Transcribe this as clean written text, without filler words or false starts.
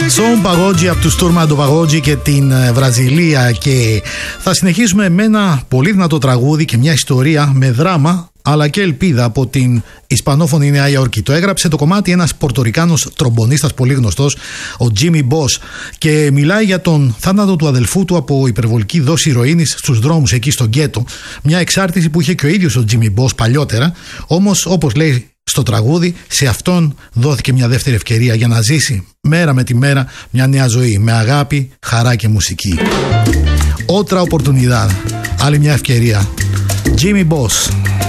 Son Pagode από τους Turma do Pagode και την Βραζιλία. Και θα συνεχίσουμε με ένα πολύ δυνατό τραγούδι και μια ιστορία με δράμα αλλά και ελπίδα από την ισπανόφωνη Νέα Υόρκη. Το έγραψε το κομμάτι ένας Πορτορικάνος τρομπονίστας πολύ γνωστός, ο Jimmy Boss, και μιλάει για τον θάνατο του αδελφού του από υπερβολική δόση ηρωίνης στους δρόμους εκεί στο γκέτο. Μια εξάρτηση που είχε και ο ίδιος ο Jimmy Boss παλιότερα, όμως όπως λέει στο τραγούδι, σε αυτόν δόθηκε μια δεύτερη ευκαιρία για να ζήσει μέρα με τη μέρα μια νέα ζωή με αγάπη, χαρά και μουσική. Otra oportunidad, άλλη μια ευκαιρία. Jimmy Boss.